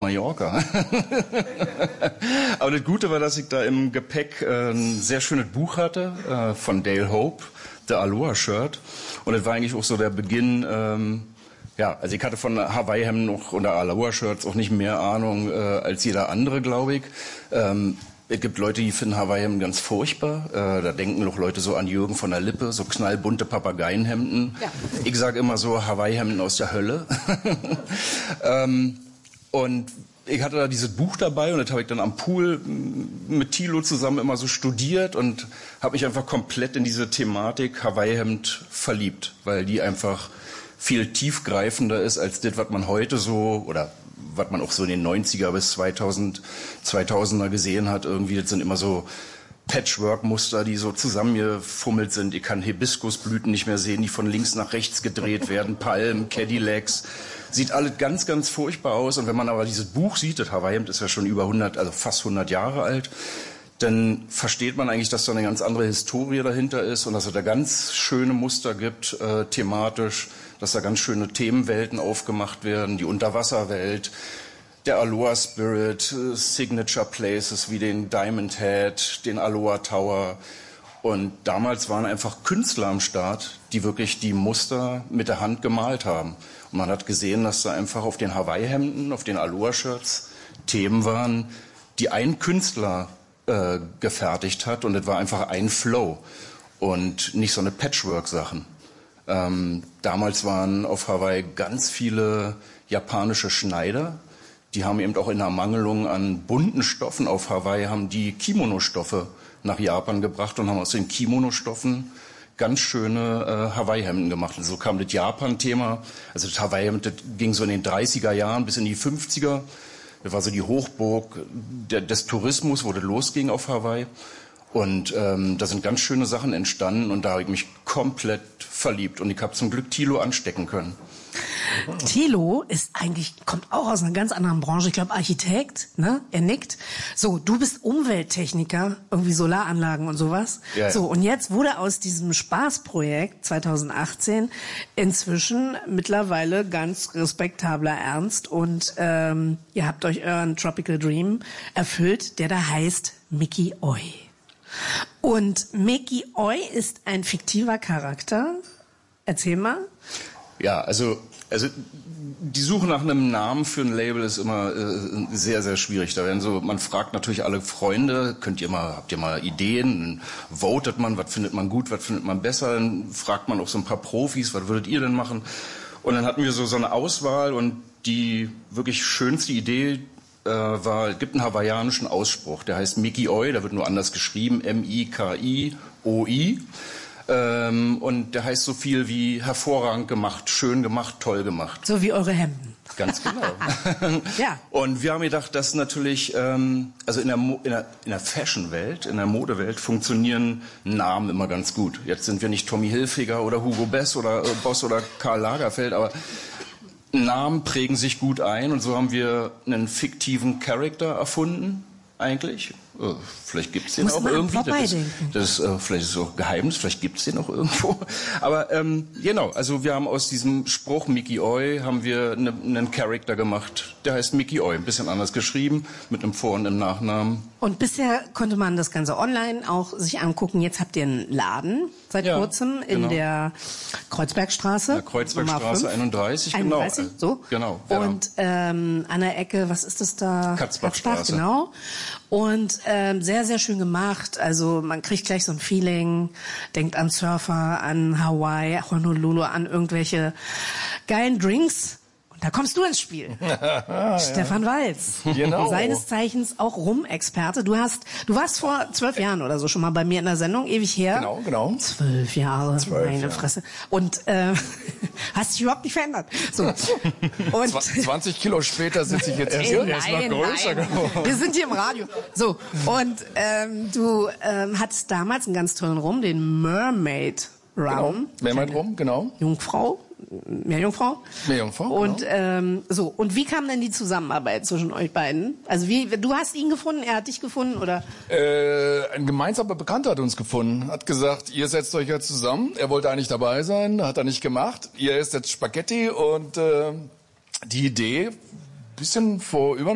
Mallorca. Aber das Gute war, dass ich da im Gepäck ein sehr schönes Buch hatte von Dale Hope, The Aloha Shirt. Und das war eigentlich auch so der Beginn. Also ich hatte von Hawaii-Hemden noch oder Aloha-Shirts auch nicht mehr Ahnung als jeder andere, glaube ich. Es gibt Leute, die finden Hawaii-Hemden ganz furchtbar. Da denken noch Leute so an Jürgen von der Lippe, so knallbunte Papageienhemden. Ja. Ich sage immer so Hawaii-Hemden aus der Hölle. Und ich hatte da dieses Buch dabei und das habe ich dann am Pool mit Thilo zusammen immer so studiert und habe mich einfach komplett in diese Thematik Hawaii-Hemd verliebt, weil die einfach viel tiefgreifender ist als das, was man heute so oder was man auch so in den 90er bis 2000er gesehen hat. Irgendwie, das sind immer so Patchwork-Muster, die so zusammengefummelt sind. Ich kann Hibiskusblüten nicht mehr sehen, die von links nach rechts gedreht werden, Palmen, Cadillacs. Sieht alles ganz, ganz furchtbar aus. Und wenn man aber dieses Buch sieht, das Hawaii-Hemd ist ja schon über 100, also fast 100 Jahre alt, dann versteht man eigentlich, dass da eine ganz andere Historie dahinter ist und dass es da ganz schöne Muster gibt, thematisch, dass da ganz schöne Themenwelten aufgemacht werden, die Unterwasserwelt, der Aloha Spirit, Signature Places wie den Diamond Head, den Aloha Tower. Und damals waren einfach Künstler am Start, die wirklich die Muster mit der Hand gemalt haben. Und man hat gesehen, dass da einfach auf den Hawaii-Hemden, auf den Aloha-Shirts Themen waren, die ein Künstler gefertigt hat. Und es war einfach ein Flow und nicht so eine Patchwork-Sachen. Damals waren auf Hawaii ganz viele japanische Schneider. Die haben eben auch in Ermangelung an bunten Stoffen auf Hawaii haben die Kimono-Stoffe nach Japan gebracht und haben aus den Kimono-Stoffen ganz schöne Hawaii-Hemden gemacht. Und so kam das Japan-Thema. Also das Hawaii-Hemd, das ging so in den 30er Jahren bis in die 50er. Das war so die Hochburg des Tourismus, wo das losging auf Hawaii. Und da sind ganz schöne Sachen entstanden und da habe ich mich komplett verliebt. Und ich habe zum Glück Thilo anstecken können. Thilo kommt auch aus einer ganz anderen Branche. Ich glaube Architekt, ne? Er nickt. So, du bist Umwelttechniker, irgendwie Solaranlagen und sowas. Ja. So, und jetzt wurde aus diesem Spaßprojekt 2018 inzwischen mittlerweile ganz respektabler Ernst und ihr habt euch euren Tropical Dream erfüllt, der da heißt Mickey Oi. Und Mickey Oi ist ein fiktiver Charakter. Erzähl mal. Ja, also die Suche nach einem Namen für ein Label ist immer sehr, sehr schwierig. Man fragt natürlich alle Freunde, habt ihr mal Ideen? Dann votet man, was findet man gut, was findet man besser? Dann fragt man auch so ein paar Profis, was würdet ihr denn machen? Und dann hatten wir so eine Auswahl und die wirklich schönste Idee es gibt einen hawaiianischen Ausspruch, der heißt Mickey Oi, der wird nur anders geschrieben, M-I-K-I-O-I. Und der heißt so viel wie hervorragend gemacht, schön gemacht, toll gemacht. So wie eure Hemden. Ganz genau. Ja. Und wir haben gedacht, dass natürlich, also in der Fashion-Welt, in der Modewelt funktionieren Namen immer ganz gut. Jetzt sind wir nicht Tommy Hilfiger oder Hugo Boss oder Karl Lagerfeld, aber Namen prägen sich gut ein und so haben wir einen fiktiven Charakter erfunden, eigentlich. Vielleicht gibt's den auch irgendwie. Vielleicht ist es auch Geheimnis, vielleicht gibt's den auch irgendwo. Aber genau, also wir haben aus diesem Spruch Mickey Oi haben wir einen Charakter gemacht, der heißt Mickey Oi, ein bisschen anders geschrieben, mit einem Vor- und einem Nachnamen. Und bisher konnte man das Ganze online auch sich angucken. Jetzt habt ihr einen Laden seit kurzem in der Kreuzbergstraße. Ja, Kreuzbergstraße 31, 31, genau. So. Genau. Und an der Ecke, was ist das da? Katzbachstraße. Genau. Und sehr, sehr schön gemacht. Also man kriegt gleich so ein Feeling, denkt an Surfer, an Hawaii, Honolulu, an irgendwelche geilen Drinks. Und da kommst du ins Spiel. Stefan Walz. Genau. Seines Zeichens auch Rum-Experte. Du warst vor 12 Jahren oder so schon mal bei mir in der Sendung, ewig her. Genau. 12 Jahre, meine Fresse. Und hast dich überhaupt nicht verändert. So. Und 20 Kilo später sitze ich jetzt hier. Er ist noch größer geworden. Wir sind hier im Radio. So. Und du hattest damals einen ganz tollen Rum, den Mermaid Rum. Mermaid Rum, genau. Meerjungfrau. Und so. Und wie kam denn die Zusammenarbeit zwischen euch beiden? Also du hast ihn gefunden, er hat dich gefunden, oder? Ein gemeinsamer Bekannter hat uns gefunden, hat gesagt, ihr setzt euch jetzt zusammen. Er wollte eigentlich dabei sein, hat er nicht gemacht. Ihr esst jetzt Spaghetti und die Idee, bisschen vor über